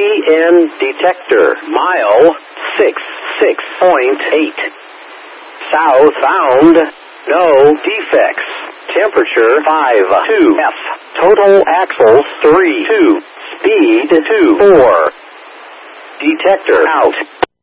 EN detector. Mile 66.8. Southbound. No defects. Temperature 52 F. Total axles 32. Speed 24. Detector out.